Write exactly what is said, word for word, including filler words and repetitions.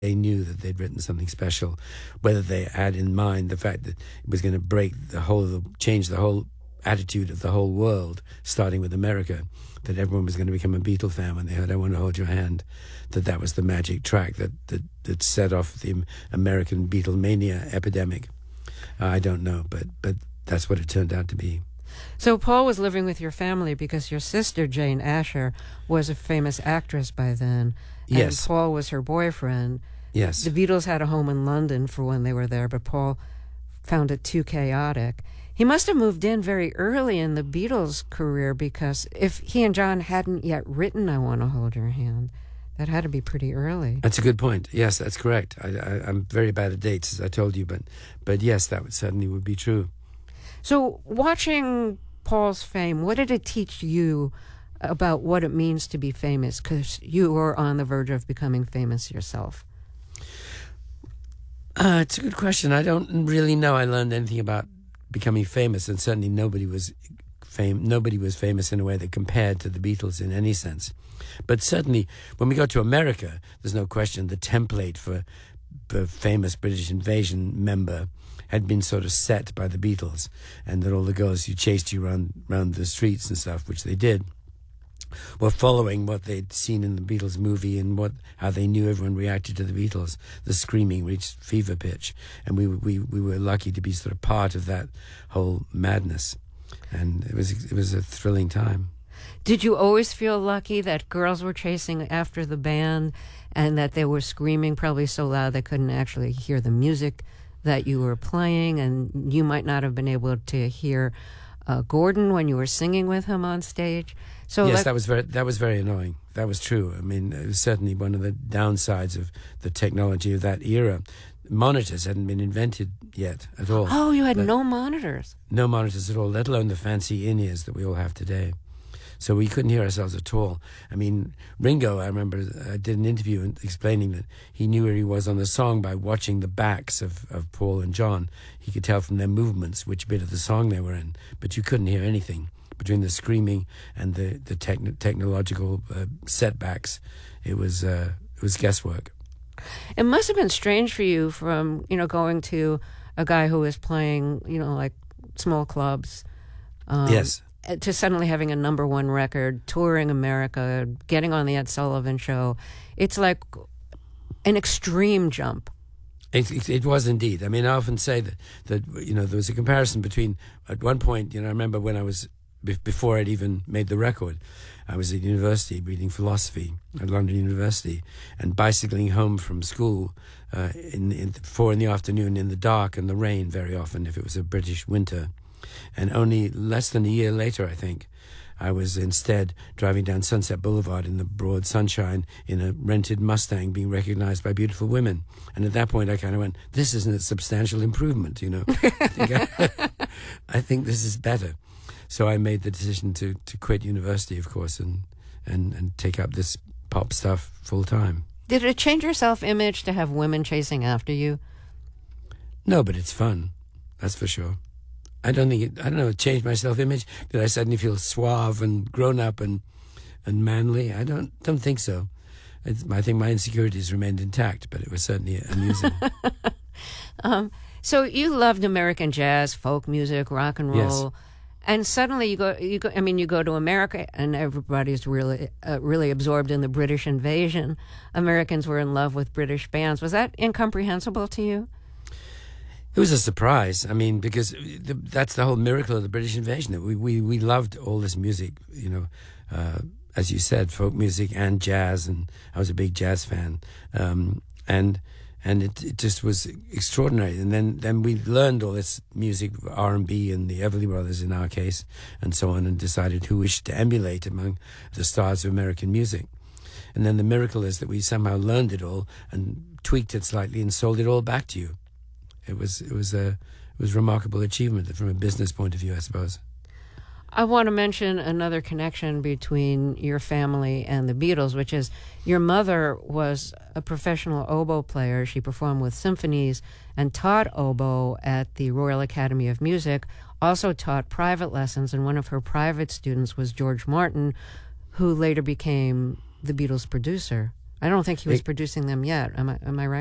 they knew that they'd written something special, whether they had in mind the fact that it was going to break the whole, of the, change the whole attitude of the whole world, starting with America, that everyone was going to become a Beatle fan when they heard "I Want to Hold Your Hand," that that was the magic track that, that, that set off the American Beatlemania epidemic. Uh, I don't know, but, but that's what it turned out to be. So Paul was living with your family because your sister, Jane Asher, was a famous actress by then. And Yes. Paul was her boyfriend. Yes. The Beatles had a home in London for when they were there, but Paul found it too chaotic. He must have moved in very early in the Beatles' career, because if he and John hadn't yet written "I Want to Hold Your Hand," that had to be pretty early. That's a good point. Yes, that's correct. I, I, I'm very bad at dates, as I told you, but but yes, that would certainly would be true. So watching Paul's fame, what did it teach you about what it means to be famous? Because you were on the verge of becoming famous yourself. Uh, it's a good question. I don't really know I learned anything about becoming famous, and certainly nobody was fame. Nobody was famous in a way that compared to the Beatles in any sense. But certainly, when we got to America, there's no question the template for the famous British Invasion member had been sort of set by the Beatles, and that all the girls who chased you around, around the streets and stuff, which they did, were following what they'd seen in the Beatles movie and what how they knew everyone reacted to the Beatles. The screaming reached fever pitch, and we we we were lucky to be sort of part of that whole madness, and it was it was a thrilling time. Did you always feel lucky that girls were chasing after the band and that they were screaming probably so loud they couldn't actually hear the music that you were playing, and you might not have been able to hear uh, Gordon when you were singing with him on stage? So yes, that, that was very that was very annoying. That was true. I mean, it was certainly one of the downsides of the technology of that era. Monitors hadn't been invented yet at all. Oh, you had But no monitors. no monitors at all, let alone the fancy in-ears that we all have today. So we couldn't hear ourselves at all. I mean, Ringo, I remember, I did an interview explaining that he knew where he was on the song by watching the backs of, of Paul and John. He could tell from their movements which bit of the song they were in, but you couldn't hear anything. Between the screaming and the, the techn- technological uh, setbacks, it was uh, it was guesswork. It must have been strange for you from, you know, going to a guy who was playing, you know, like small clubs. Um, Yes. To suddenly having a number one record, touring America, getting on the Ed Sullivan Show. It's like an extreme jump. It, it, it was indeed. I mean, I often say that, that, you know, there was a comparison between, at one point, you know, I remember when I was, be- before I'd even made the record, I was at university reading philosophy at London University and bicycling home from school uh, in, in four in the afternoon in the dark and the rain very often if it was a British winter. And only less than a year later, I think, I was instead driving down Sunset Boulevard in the broad sunshine in a rented Mustang being recognized by beautiful women. And at that point, I kind of went, this isn't a substantial improvement, you know. I, think I, I think this is better. So I made the decision to, to quit university, of course, and, and, and take up this pop stuff full time. Did it change your self-image to have women chasing after you? No, but it's fun. That's for sure. I don't think it, I don't know, it changed my self-image. Did I suddenly feel suave and grown up and and manly? I don't don't think so. It's, I think my insecurities remained intact, but it was certainly amusing. um, so you loved American jazz, folk music, rock and roll, Yes. and suddenly you go, you go. I mean, you go to America, and everybody's really, uh, really absorbed in the British invasion. Americans were in love with British bands. Was that incomprehensible to you? It was a surprise. I mean, because the, that's the whole miracle of the British invasion. That we, we, we loved all this music, you know, uh, as you said, folk music and jazz, and I was a big jazz fan, um, and and it, it just was extraordinary. And then, then we learned all this music, R and B, and the Everly Brothers in our case, and so on, and decided who we should emulate among the stars of American music. And then the miracle is that we somehow learned it all and tweaked it slightly and sold it all back to you. It was it was a it was a remarkable achievement from a business point of view, I suppose. I want to mention another connection between your family and the Beatles, which is your mother was a professional oboe player. She performed with symphonies and taught oboe at the Royal Academy of Music, also taught private lessons, and one of her private students was George Martin, who later became the Beatles' producer. I don't think he was It- producing them yet. Am I, am I right?